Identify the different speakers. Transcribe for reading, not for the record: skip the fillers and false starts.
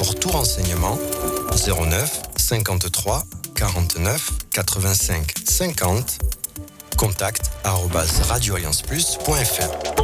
Speaker 1: Pour tout renseignement, 09 53 49 85 50, contact @radioallianceplus.fr.